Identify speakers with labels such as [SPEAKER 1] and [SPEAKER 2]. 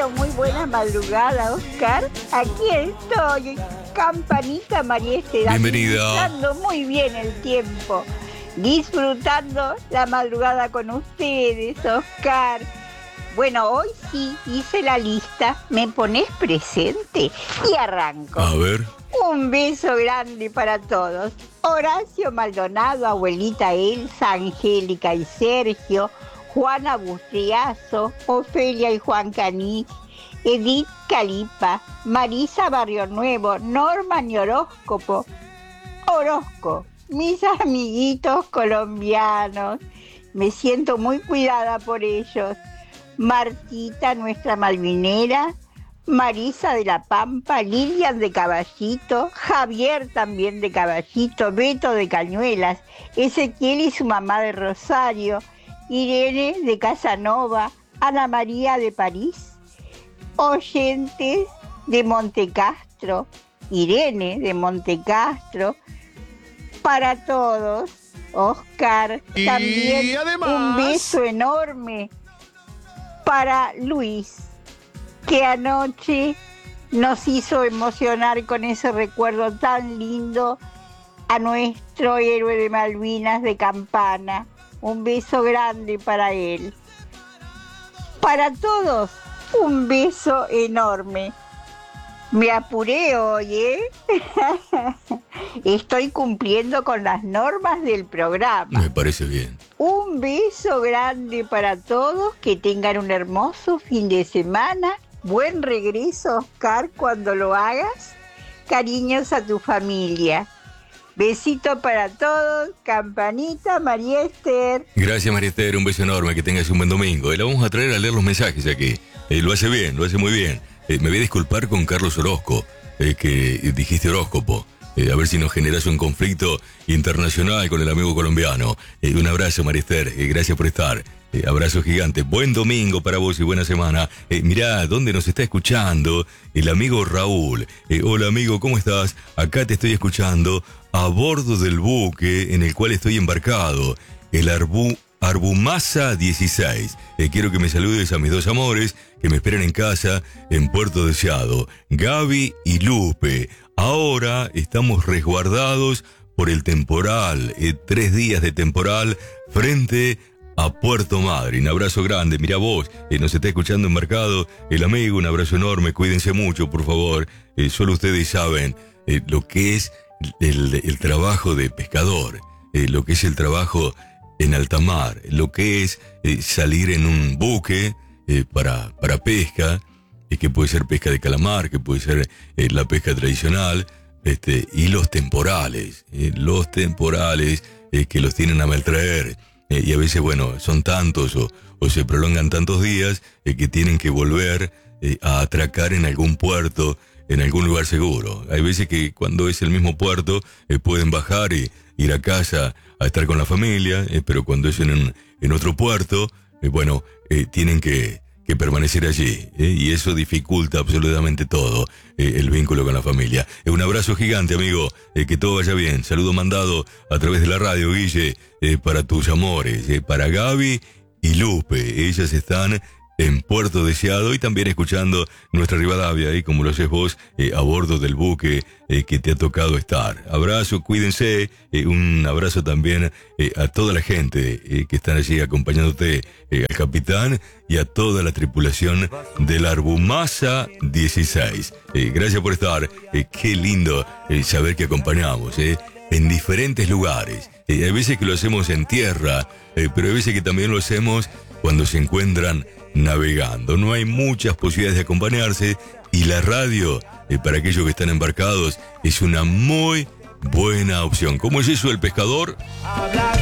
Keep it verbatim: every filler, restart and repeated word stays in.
[SPEAKER 1] pero muy buena madrugada, Oscar. Aquí estoy, Campanita María Esther.
[SPEAKER 2] Bienvenida.
[SPEAKER 1] Disfrutando muy bien el tiempo. Disfrutando la madrugada con ustedes, Oscar. Bueno, hoy sí hice la lista. ¿Me pones presente? Y arranco.
[SPEAKER 2] A ver.
[SPEAKER 1] Un beso grande para todos. Horacio Maldonado, abuelita Elsa, Angélica y Sergio, Juana Bustriazo, Ofelia y Juan Canich, Edith Calipa, Marisa Barrio Nuevo, Norma y Horóscopo, Orozco, mis amiguitos colombianos. Me siento muy cuidada por ellos. Martita, nuestra malvinera, Marisa de la Pampa, Lilian de Caballito, Javier también de Caballito, Beto de Cañuelas, Ezequiel y su mamá de Rosario, Irene de Casanova, Ana María de París, oyentes de Montecastro, Irene de Montecastro, para todos, Oscar,
[SPEAKER 3] y
[SPEAKER 1] también
[SPEAKER 3] además...
[SPEAKER 1] un beso enorme para Luis, que anoche nos hizo emocionar con ese recuerdo tan lindo a nuestro héroe de Malvinas de Campana. Un beso grande para él. Para todos, un beso enorme. Me apuré hoy, ¿eh? Estoy cumpliendo con las normas del programa.
[SPEAKER 2] Me parece bien.
[SPEAKER 1] Un beso grande para todos, que tengan un hermoso fin de semana. Buen regreso, Oscar, cuando lo hagas. Cariños a tu familia. Besito para todos, Campanita, María Esther.
[SPEAKER 2] Gracias, María Esther, un beso enorme, que tengas un buen domingo. Eh, la vamos a traer a leer los mensajes aquí. Eh, lo hace bien, lo hace muy bien. Eh, me voy a disculpar con Carlos Orozco, eh, que dijiste horóscopo. Eh, a ver si nos generas un conflicto internacional con el amigo colombiano. Eh, un abrazo, María Esther, eh, gracias por estar. Eh, abrazo gigante, buen domingo para vos y buena semana. Eh, mirá, ¿dónde nos está escuchando? El amigo Raúl. Eh, hola amigo, ¿cómo estás? Acá te estoy escuchando a bordo del buque en el cual estoy embarcado, el Arbu, Arbumasa dieciséis. Eh, quiero que me saludes a mis dos amores que me esperan en casa en Puerto Deseado, Gaby y Lupe. Ahora estamos resguardados por el temporal, eh, tres días de temporal frente a Puerto Madryn. Un abrazo grande, mira vos, eh, nos está escuchando embarcado el amigo, un abrazo enorme, cuídense mucho, por favor. Eh, solo ustedes saben eh, lo que es el, el trabajo de pescador, eh, lo que es el trabajo en alta mar, lo que es eh, salir en un buque eh, para, para pesca, eh, que puede ser pesca de calamar, que puede ser eh, la pesca tradicional, este, y los temporales, eh, los temporales eh, que los tienen a maltraer. Eh, y a veces, bueno, son tantos o, o se prolongan tantos días eh, que tienen que volver eh, a atracar en algún puerto, en algún lugar seguro. Hay veces que cuando es el mismo puerto eh, pueden bajar y ir a casa a estar con la familia, eh, pero cuando es en, un, en otro puerto, eh, bueno, eh, tienen que, que permanecer allí. Eh, y eso dificulta absolutamente todo, eh, el vínculo con la familia. Eh, un abrazo gigante, amigo, eh, que todo vaya bien. Saludo mandado a través de la radio, Guille, eh, para tus amores, eh, para Gaby y Lupe. Ellas están en Puerto Deseado y también escuchando nuestra Rivadavia, y como lo haces vos, eh, a bordo del buque eh, que te ha tocado estar. Abrazo, cuídense, eh, un abrazo también eh, a toda la gente eh, que están allí acompañándote, eh, al capitán y a toda la tripulación del Arbumasa dieciséis. Eh, gracias por estar, eh, qué lindo eh, saber que acompañamos eh, en diferentes lugares. Eh, hay veces que lo hacemos en tierra, eh, pero hay veces que también lo hacemos cuando se encuentran navegando. No hay muchas posibilidades de acompañarse y la radio, eh, para aquellos que están embarcados, es una muy buena opción. ¿Cómo es eso el pescador?
[SPEAKER 4] Hablar